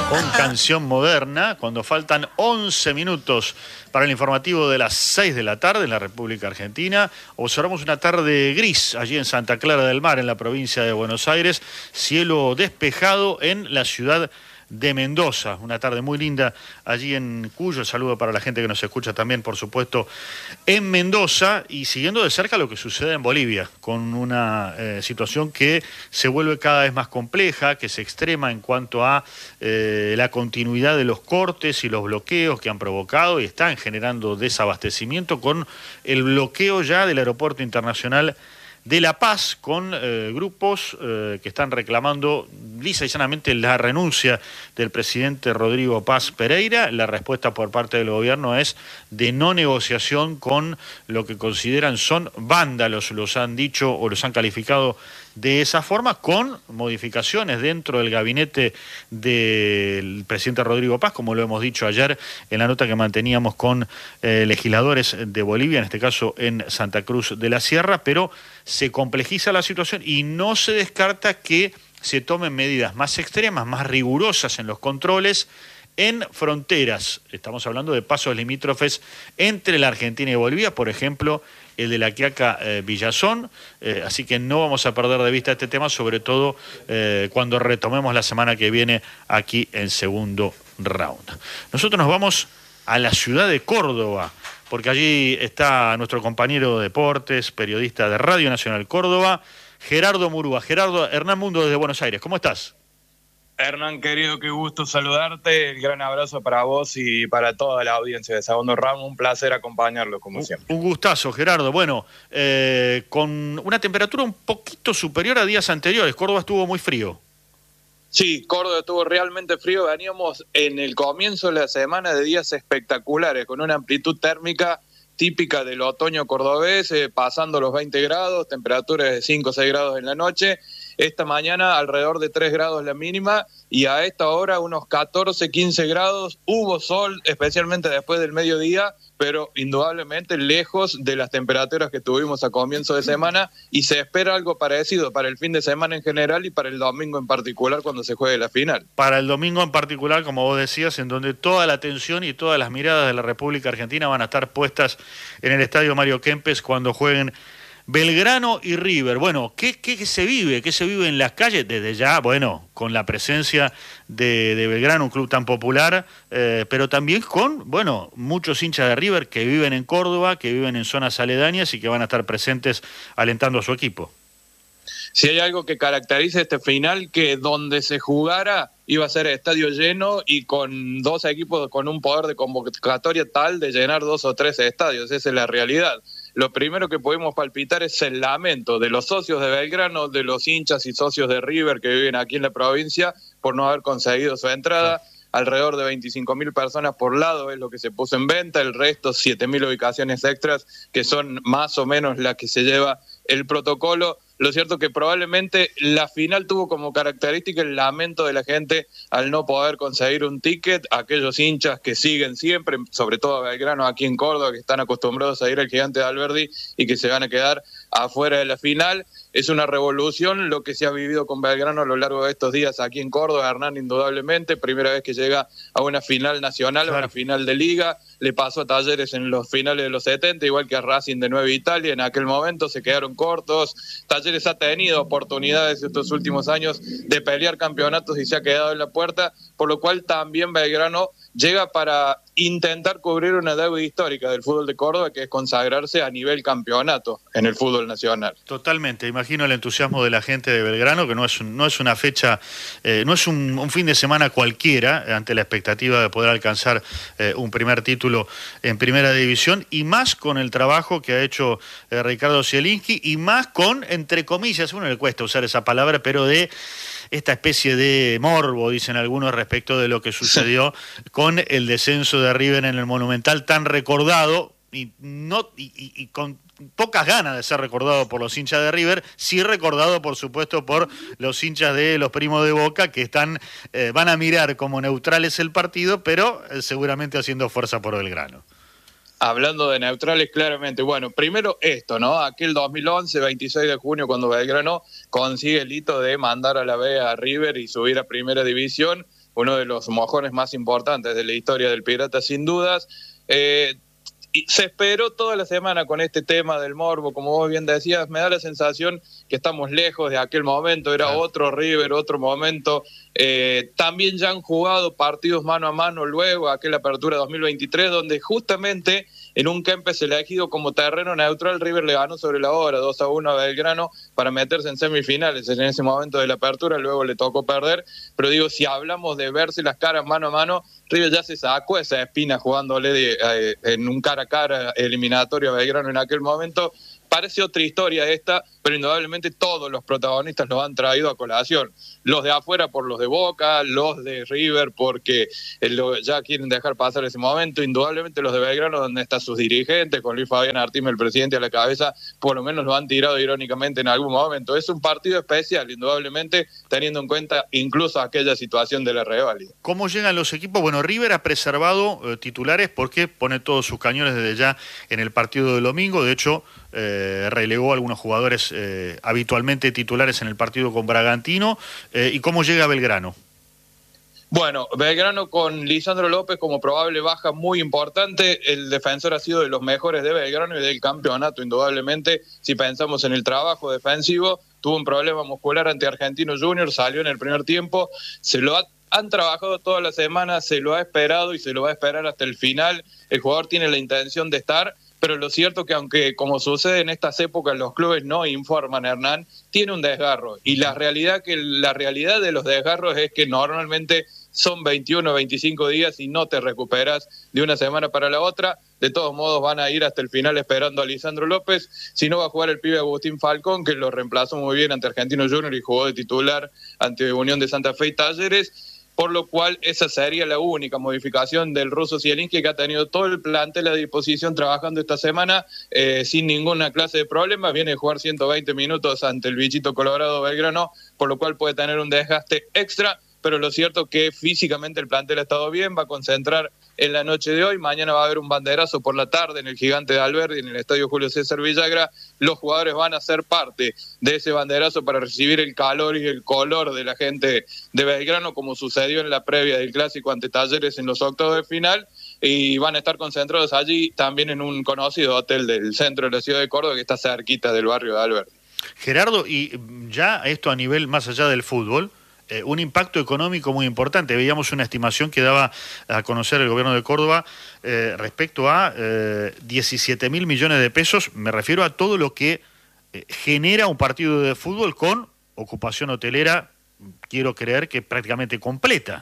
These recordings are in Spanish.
con Canción Moderna, cuando faltan 11 minutos para el informativo de las 6 de la tarde en la República Argentina. Observamos una tarde gris allí en Santa Clara del Mar, en la provincia de Buenos Aires. Cielo despejado en la ciudad de Mendoza. Una tarde muy linda allí en Cuyo. El saludo para la gente que nos escucha también, por supuesto, en Mendoza, y siguiendo de cerca lo que sucede en Bolivia, con una situación que se vuelve cada vez más compleja, que se extrema en cuanto a la continuidad de los cortes y los bloqueos que han provocado y están generando desabastecimiento, con el bloqueo ya del aeropuerto internacional de La Paz, con grupos que están reclamando lisa y llanamente la renuncia del presidente Rodrigo Paz Pereira. La respuesta por parte del gobierno es de no negociación con lo que consideran son vándalos, los han dicho o los han calificado de esa forma, con modificaciones dentro del gabinete del presidente Rodrigo Paz, como lo hemos dicho ayer en la nota que manteníamos con legisladores de Bolivia, en este caso en Santa Cruz de la Sierra, pero se complejiza la situación y no se descarta que se tomen medidas más extremas, más rigurosas en los controles en fronteras. Estamos hablando de pasos limítrofes entre la Argentina y Bolivia, por ejemplo, el de La Quiaca Villazón, así que no vamos a perder de vista este tema, sobre todo cuando retomemos la semana que viene aquí en segundo round. Nosotros nos vamos a la ciudad de Córdoba, porque allí está nuestro compañero de deportes, periodista de Radio Nacional Córdoba, Gerardo Murúa. Gerardo, Hernán Mundo desde Buenos Aires, ¿cómo estás? Hernán, querido, qué gusto saludarte. El gran abrazo para vos y para toda la audiencia de Segundo Round. Un placer acompañarlos, como siempre. Un gustazo, Gerardo. Bueno, con una temperatura un poquito superior a días anteriores. Córdoba estuvo muy frío. Sí, Córdoba estuvo realmente frío. Veníamos en el comienzo de la semana de días espectaculares, con una amplitud térmica típica del otoño cordobés, pasando los 20 grados, temperaturas de 5 o 6 grados en la noche. Esta mañana alrededor de 3 grados la mínima y a esta hora unos 14, 15 grados. Hubo sol, especialmente después del mediodía, pero indudablemente lejos de las temperaturas que tuvimos a comienzo de semana, y se espera algo parecido para el fin de semana en general y para el domingo en particular cuando se juegue la final. Para el domingo en particular, como vos decías, en donde toda la atención y todas las miradas de la República Argentina van a estar puestas en el Estadio Mario Kempes cuando jueguen Belgrano y River. Bueno, ¿qué se vive? ¿Qué se vive en las calles? Desde ya, bueno, con la presencia de Belgrano, un club tan popular, pero también con, bueno, muchos hinchas de River que viven en Córdoba, que viven en zonas aledañas y que van a estar presentes alentando a su equipo. Si hay algo que caracteriza este final, que donde se jugara iba a ser estadio lleno y con dos equipos con un poder de convocatoria tal de llenar 2 o 3 estadios. Esa es la realidad. Lo primero que podemos palpitar es el lamento de los socios de Belgrano, de los hinchas y socios de River que viven aquí en la provincia por no haber conseguido su entrada. Alrededor de 25.000 personas por lado es lo que se puso en venta, el resto 7.000 ubicaciones extras, que son más o menos las que se lleva el protocolo. Lo cierto es que probablemente la final tuvo como característica el lamento de la gente al no poder conseguir un ticket, aquellos hinchas que siguen siempre, sobre todo a Belgrano aquí en Córdoba, que están acostumbrados a ir al Gigante de Alberdi y que se van a quedar afuera de la final. Es una revolución lo que se ha vivido con Belgrano a lo largo de estos días aquí en Córdoba, Hernán, indudablemente, primera vez que llega a una final nacional, claro, a una final de liga. Le pasó a Talleres en los finales de los 70, igual que a Racing de Nueva Italia, en aquel momento se quedaron cortos. Talleres ha tenido oportunidades estos últimos años de pelear campeonatos y se ha quedado en la puerta, por lo cual también Belgrano llega para intentar cubrir una deuda histórica del fútbol de Córdoba, que es consagrarse a nivel campeonato en el fútbol nacional. Totalmente, imagino el entusiasmo de la gente de Belgrano, que no es una fecha, no es un fin de semana cualquiera, ante la expectativa de poder alcanzar un primer título en Primera División, y más con el trabajo que ha hecho Ricardo Zielinski, y más con, entre comillas, uno le cuesta usar esa palabra, pero de esta especie de morbo, dicen algunos, respecto de lo que sucedió con el descenso de River en el Monumental, tan recordado y con pocas ganas de ser recordado por los hinchas de River, sí recordado por supuesto por los hinchas de los primos de Boca, que van a mirar como neutrales el partido, pero seguramente haciendo fuerza por Belgrano. Hablando de neutrales, claramente, bueno, primero esto, ¿no? Aquel 2011, 26 de junio, cuando Belgrano consigue el hito de mandar a la B a River y subir a Primera División, uno de los mojones más importantes de la historia del Pirata, sin dudas. Y se esperó toda la semana con este tema del morbo, como vos bien decías. Me da la sensación que estamos lejos de aquel momento, era otro River, otro momento. También ya han jugado partidos mano a mano luego, aquella apertura 2023, donde justamente en un Kempes elegido como terreno neutral, River le ganó sobre la hora 2-1 a Belgrano para meterse en semifinales en ese momento de la apertura. Luego le tocó perder, pero digo, si hablamos de verse las caras mano a mano, River ya se sacó esa espina jugándole en un cara a cara eliminatorio a Belgrano en aquel momento. Parece otra historia esta, pero indudablemente todos los protagonistas lo han traído a colación. Los de afuera por los de Boca, los de River porque ya quieren dejar pasar ese momento. Indudablemente los de Belgrano, donde están sus dirigentes, con Luis Fabián Artime, el presidente, a la cabeza, por lo menos lo han tirado irónicamente en algún momento. Es un partido especial, indudablemente, teniendo en cuenta incluso aquella situación de la reválida. ¿Cómo llegan los equipos? Bueno, River ha preservado titulares porque pone todos sus cañones desde ya en el partido del domingo. De hecho, relegó a algunos jugadores habitualmente titulares en el partido con Bragantino. ¿Y cómo llega Belgrano? Bueno, Belgrano con Lisandro López como probable baja muy importante. El defensor ha sido de los mejores de Belgrano y del campeonato, indudablemente. Si pensamos en el trabajo defensivo, tuvo un problema muscular ante Argentino Junior, salió en el primer tiempo, han trabajado toda la semana, se lo ha esperado y se lo va a esperar hasta el final. El jugador tiene la intención de estar, pero lo cierto que aunque, como sucede en estas épocas, los clubes no informan, Hernán, tiene un desgarro. Y la realidad de los desgarros es que normalmente son 21 o 25 días y no te recuperas de una semana para la otra. De todos modos van a ir hasta el final esperando a Lisandro López. Si no, va a jugar el pibe Agustín Falcón, que lo reemplazó muy bien ante Argentino Junior y jugó de titular ante Unión de Santa Fe y Talleres. Por lo cual esa sería la única modificación del ruso Zielinski, que ha tenido todo el plantel a disposición trabajando esta semana sin ninguna clase de problemas. Viene a jugar 120 minutos ante el bichito colorado Belgrano, por lo cual puede tener un desgaste extra, pero lo cierto que físicamente el plantel ha estado bien, va a concentrar en la noche de hoy. Mañana va a haber un banderazo por la tarde en el Gigante de Alberdi, en el Estadio Julio César Villagra. Los jugadores van a ser parte de ese banderazo para recibir el calor y el color de la gente de Belgrano, como sucedió en la previa del Clásico ante Talleres en los octavos de final, y van a estar concentrados allí también en un conocido hotel del centro de la ciudad de Córdoba, que está cerquita del barrio de Alberdi. Gerardo, y ya esto a nivel más allá del fútbol, un impacto económico muy importante. Veíamos una estimación que daba a conocer el gobierno de Córdoba respecto a 17.000 millones de pesos. Me refiero a todo lo que genera un partido de fútbol con ocupación hotelera, quiero creer que prácticamente completa.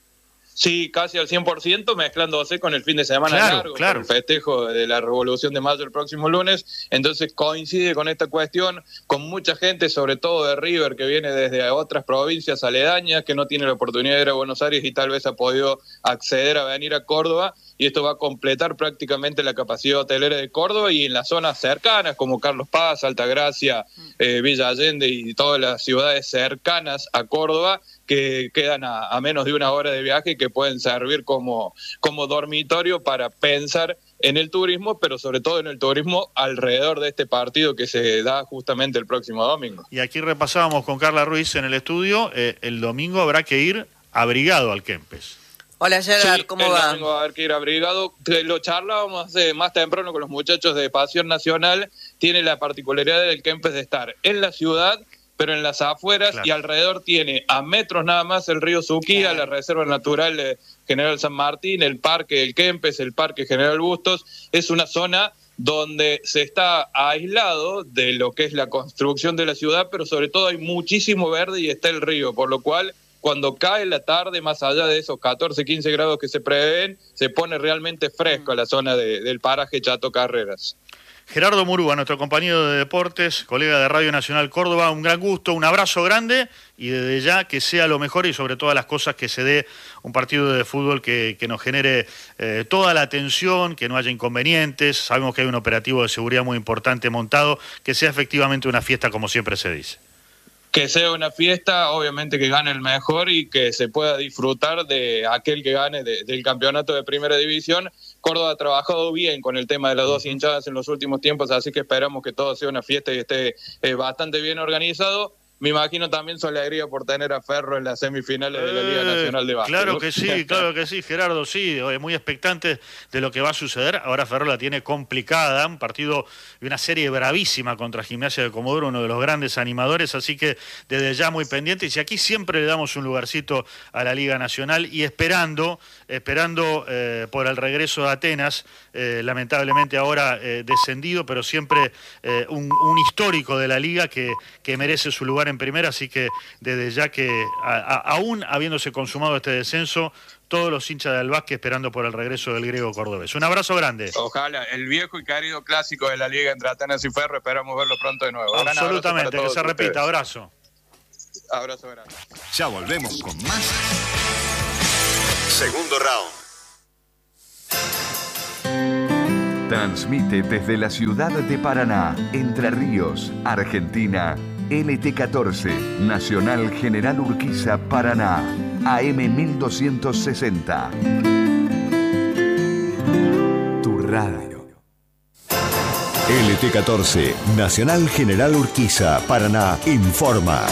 Sí, casi al 100%, mezclándose con el fin de semana largo, con el festejo de la Revolución de Mayo el próximo lunes. Entonces coincide con esta cuestión, con mucha gente, sobre todo de River, que viene desde otras provincias aledañas, que no tiene la oportunidad de ir a Buenos Aires y tal vez ha podido acceder a venir a Córdoba. Y esto va a completar prácticamente la capacidad hotelera de Córdoba, y en las zonas cercanas como Carlos Paz, Altagracia, Villa Allende y todas las ciudades cercanas a Córdoba, que quedan a menos de una hora de viaje, que pueden servir como dormitorio para pensar en el turismo, pero sobre todo en el turismo alrededor de este partido que se da justamente el próximo domingo. Y aquí repasábamos con Carla Ruiz en el estudio, el domingo habrá que ir abrigado al Kempes. Hola Gerard, sí, ¿cómo va? Domingo va a haber que ir abrigado. Lo charlábamos más temprano con los muchachos de Pasión Nacional. Tiene la particularidad del Kempes de estar en la ciudad, pero en las afueras, claro. Y alrededor tiene a metros nada más el río Suquía, claro, la Reserva Natural General San Martín, el Parque del Kempes, el Parque General Bustos. Es una zona donde se está aislado de lo que es la construcción de la ciudad, pero sobre todo hay muchísimo verde y está el río, por lo cual cuando cae la tarde, más allá de esos 14, 15 grados que se prevén, se pone realmente fresco la zona del paraje Chato Carreras. Gerardo Murúa, nuestro compañero de deportes, colega de Radio Nacional Córdoba, un gran gusto, un abrazo grande y desde ya que sea lo mejor y sobre todas las cosas que se dé un partido de fútbol que nos genere toda la atención, que no haya inconvenientes. Sabemos que hay un operativo de seguridad muy importante montado, que sea efectivamente una fiesta como siempre se dice. Que sea una fiesta, obviamente que gane el mejor y que se pueda disfrutar de aquel que gane del campeonato de primera división. Córdoba ha trabajado bien con el tema de las dos hinchadas en los últimos tiempos, así que esperamos que todo sea una fiesta y esté bastante bien organizado. me imagino también su alegría por tener a Ferro en las semifinales de la Liga Nacional de Básquet. Claro que sí, Gerardo, sí, muy expectante de lo que va a suceder. Ahora Ferro la tiene complicada, un partido y una serie bravísima contra Gimnasia de Comodoro, uno de los grandes animadores, así que desde ya muy pendientes. Y aquí siempre le damos un lugarcito a la Liga Nacional y esperando por el regreso de Atenas, lamentablemente ahora descendido, pero siempre un histórico de la Liga que merece su lugar en primera, así que desde ya que aún habiéndose consumado este descenso, todos los hinchas del básquet esperando por el regreso del griego cordobés. Un abrazo grande. Ojalá, el viejo y querido clásico de la Liga entre Atenas y Ferro, esperamos verlo pronto de nuevo. Absolutamente, que se repita. Abrazo. Abrazo grande. Ya volvemos con más. Segundo round. Transmite desde la ciudad de Paraná, Entre Ríos, Argentina, LT14, Nacional General Urquiza, Paraná, AM 1260. Tu radio. LT14, Nacional General Urquiza, Paraná, informa.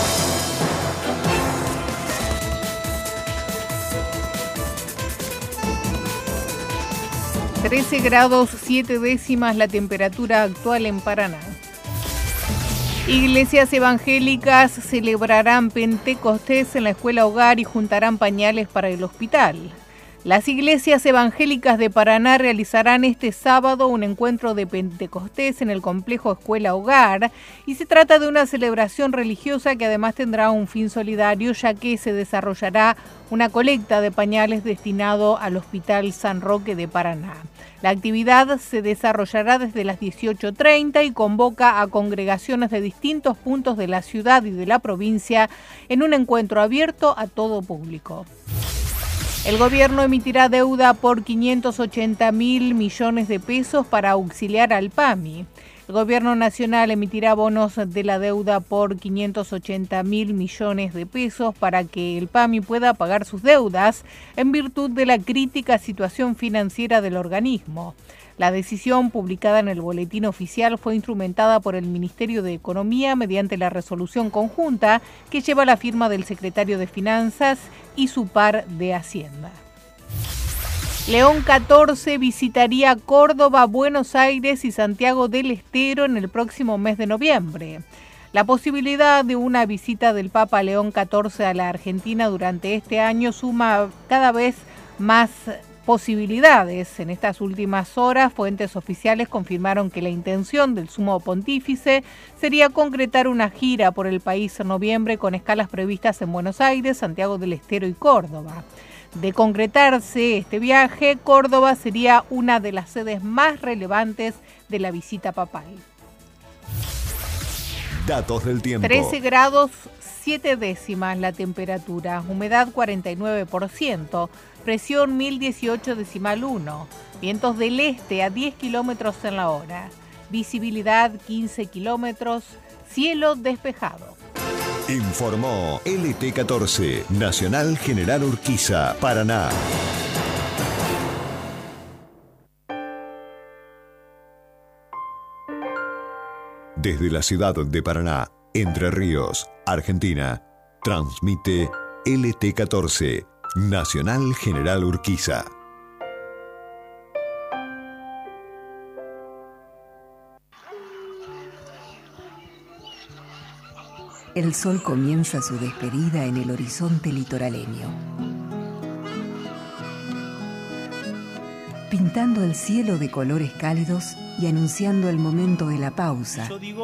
13 grados 7 décimas la temperatura actual en Paraná. Iglesias evangélicas celebrarán Pentecostés en la escuela hogar y juntarán pañales para el hospital. Las iglesias evangélicas de Paraná realizarán este sábado un encuentro de Pentecostés en el complejo Escuela Hogar y se trata de una celebración religiosa que además tendrá un fin solidario, ya que se desarrollará una colecta de pañales destinado al Hospital San Roque de Paraná. La actividad se desarrollará desde las 18:30 y convoca a congregaciones de distintos puntos de la ciudad y de la provincia en un encuentro abierto a todo público. El gobierno emitirá deuda por 580.000 millones de pesos para auxiliar al PAMI. El gobierno nacional emitirá bonos de la deuda por 580.000 millones de pesos para que el PAMI pueda pagar sus deudas en virtud de la crítica situación financiera del organismo. La decisión, publicada en el Boletín Oficial, fue instrumentada por el Ministerio de Economía mediante la resolución conjunta que lleva la firma del secretario de Finanzas y su par de Hacienda. León 14 visitaría Córdoba, Buenos Aires y Santiago del Estero en el próximo mes de noviembre. La posibilidad de una visita del Papa León 14 a la Argentina durante este año suma cada vez más posibilidades. En estas últimas horas, fuentes oficiales confirmaron que la intención del Sumo Pontífice sería concretar una gira por el país en noviembre con escalas previstas en Buenos Aires, Santiago del Estero y Córdoba. De concretarse este viaje, Córdoba sería una de las sedes más relevantes de la visita papal. Datos del tiempo. 13 grados 7 décimas la temperatura, humedad 49%, presión 1018,1, vientos del este a 10 kilómetros en la hora, visibilidad 15 kilómetros, cielo despejado. Informó LT14, Nacional General Urquiza, Paraná. Desde la ciudad de Paraná, Entre Ríos, Argentina, transmite LT14, Nacional General Urquiza. El sol comienza su despedida en el horizonte litoraleño, pintando el cielo de colores cálidos y anunciando el momento de la pausa